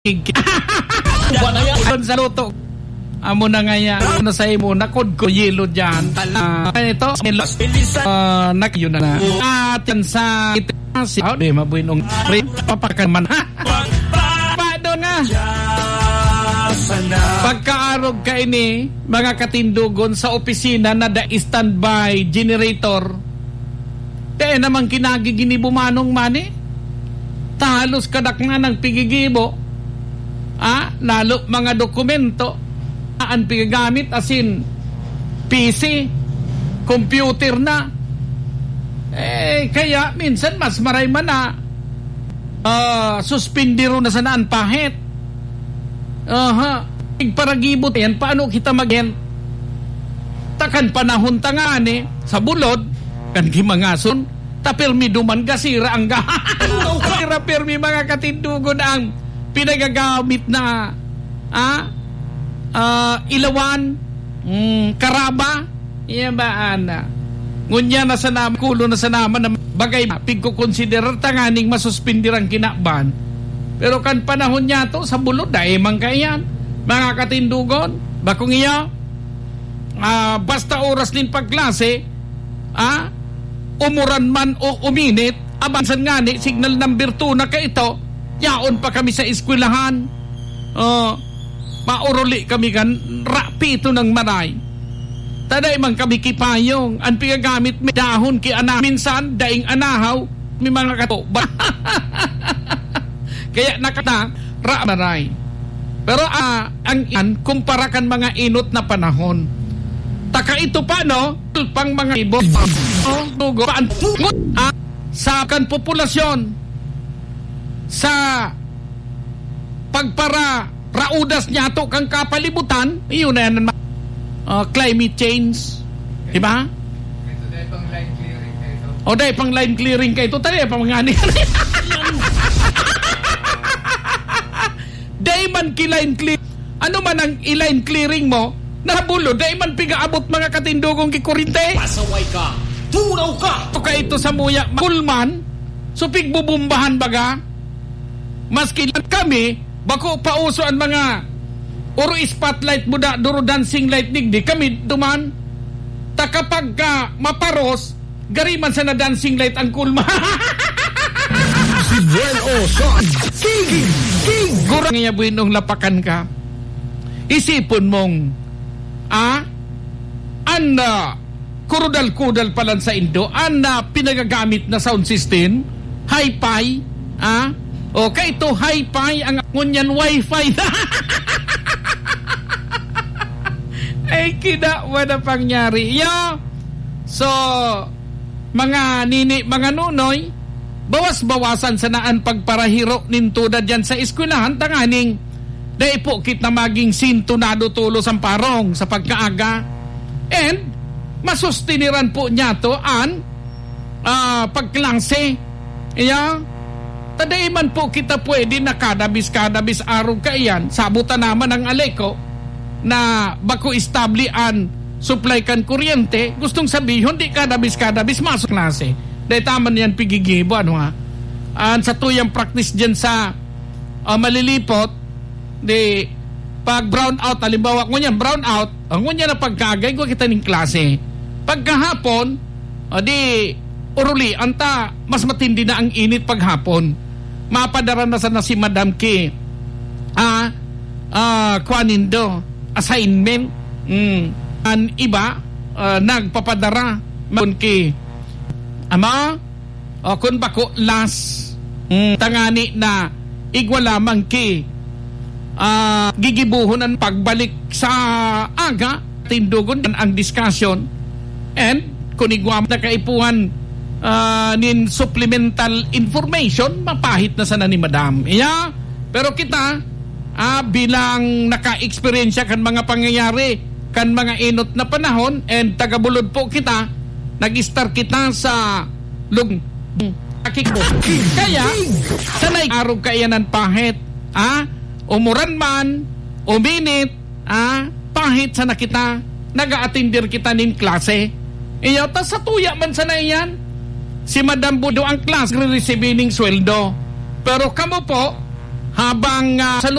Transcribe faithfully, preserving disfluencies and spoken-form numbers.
Doon sa luto. Amo na nga yan. Ano sa imo, nakod ko yelo dyan. Uh, ito, uh, nakyo na na. At yan sa itasi. Oh, di mabuinong papakaman. Paano nga? Pagkaarog ka ini, mga katindugon sa opisina na da standby generator. Kaya naman kinagigini bumanong mani. Talos kadak nga ng pigigibo. Ah, lalo mga dokumento. Ang pigagamit asin P C, computer na. Eh, kaya minsan mas maray man na uh, suspendiro na sanaan pahit. Aha, igparagibot yan. Paano kita mag-end? Takan panahon tangan eh, sa bulod, kan gimangason, tapirmi duman gasira ang gahan. Tapirmi mga katindugon ang pinagagamit na ah, Uh, ilawan, mm, karaba, iya ba ana? Ngunya na sa naman, kulo na sa naman na bagay pigko-considerar tanganing masuspindirang kinaban. Pero kan panahon niya to sa bulod, dahil man kayan, mga katindugon, bakong iya, uh, basta oras nin pagklase, ah, umuran man o uminit, abansan nga ni, signal number two na ka ito, yaon pa kami sa eskwelahan, oh, uh, mauruli kami kan rapi ito ng maray. Taday man kami kipayong ang pigagamit may dahon ki ana minsan daing anahaw may mga kato. Kaya nakata ra maray. Pero ah, ang iyan kumpara kan mga inot na panahon. Taka ito pa no pang mga ibo. Oh, dugo paan ah, sa kan populasyon sa pagpara raudas niya to kang kapalibutan, iyon na yan uh, climate change, di ba? Ito dahil pang line clearing kayo. O dahil pang line clearing kayo, ito tayo pang mga ni dahil man ki line clearing, ano man ang i-line clearing mo, nabulo, dahil man pigaabot mga katindugong kikurinte. Pasaway ka, tunaw ka. Ito ka ito sa muya, kulman, so pigbubumbahan baga, maski kami, bako pauso ang mga uro spotlight buda duro dancing light digdi kami duman ta kapag ka maparos gariman sa na dancing light ang kulma. Si Gwen Oson King King gurang nga buinong lapakan ka isipon mong ah anda kurudal-kudal palan sa Indo anda pinagagamit na sound system hi-fi ah okay, ito hi-fi ang ngunyan wifi. Ay, kinawa na pangyari. Yo! So, mga nini, mga nunoy, bawas-bawasan sa naan pagparahiro nintuda dyan sa eskwelahan, tanganing, dahil po kit na maging sintunado tulos ang parong sa pagkaaga. And, masustiniran po niya to ang uh, pagklangse. Iya, taday man po kita pwede na kadabis-kadabis araw ka iyan, sabutan naman ang aleko na bako istabli an supply kan kuryente, gustong sabihin, di kadabis-kadabis masok klase. Dahil taman yan pigigibo, ano ha? An sa tuyang practice dyan sa uh, malilipot, di pag brown out, halimbawa ko niyan, brown out, ang niya na pagkagay, ko kita ng klase. Pagkahapon, uh, di uruli, anta, mas matindi na ang init paghapon. Mapadara na sana si Madam K. Ah, ah, kwanindo, assignment. Mm. Ang iba, uh, nagpapadara. Magun ki, ama, o kun bako last, mm, tangani na, igwa lamang ki, ah, gigibuhon ang pagbalik sa aga, tindugon ang discussion, and kung igwa na kaipuhan, Uh, nin supplemental information mapahit na sana ni Madam. Iya, pero kita uh, bilang naka-experience kan mga pangyayari kan mga inot na panahon and tagabulod po kita, nag-start kita sa lug akikbo. Kaya sanay araw kayanan pahit, ah, umuran man, uminit, ah, pahit sana kita, naga-attendir kita nin klase. Iya, ta sa tuya man sana yan. Si Madam Budo ang class re-receiving sweldo. Pero kamo po, habang uh, sa